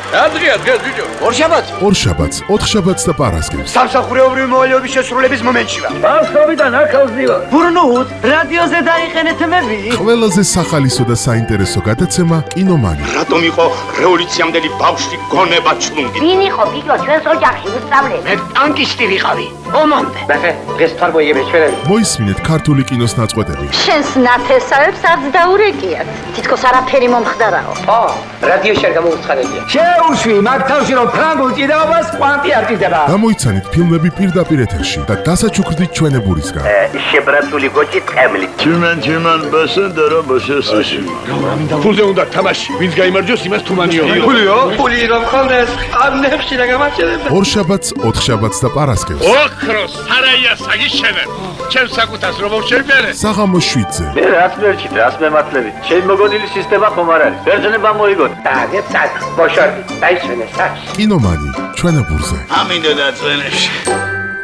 Adria, bიჭო. ორშაბათს 4 შაბათს და პარასკევს. სამსახურეობრივი მოვალეობის შესრულების მომენტში ვარ. Ბავშვობიდან ახალზივარ. ბურნუთ, რადიოზე დაიყენეთ მები. ყველაზე სახალისო და საინტერესო გადაცემა კინომანი. რატომ იყო რევოლუციამდელი ბავშვი გონება ჩლუნგი? ვინ იყო ბიჭო ჩვენს ოჯახში უსწავლელი? მე ტანკისტი ვიყავი. ომამდე. ბახე, დღეს თარბოიები ჩვენები. მოისმინეთ ქართული კინოს ნაწყვეტები. შენს ნათესავებს არც დაურეკიათ. თითქოს არაფერი მომხდარაო. რადიოში არ გამოუცხადებია. შეუშვი მაგ თავში რომ ფრანგულ ჭიდაობას კვანტი არ ჭირდება. გამოიცანით ფილმები პირდაპირ ეთერში და დასაჩუქრდით ჩვენებურისგან. შებრაცული გოჭი ტყემლით. Чиман басендера басесაში. ფულზე უნდა თამაში. ვინც გაიმარჯვოს, იმას თუმანიო. ფულიო? ფული რომ ხონდეს, ამნებში და გამაჩერებ. 2 შაბათს, 4 შაბათს და პარასკევს. ოქროს სარაია საგიშენებ. ჩემს საკუთას რომ შევბერე. საღამოს 7-ზე. მე რას მერჩით, რას მემართლებით? შენ მოგონილი სისტემა ხომ არ არის? ბერძნება მოიგოთ. დაგეცად, მოშორდი. დაისვენე საჩ. კინომანი ჩვენებურზე. ამინდა და წვენებში.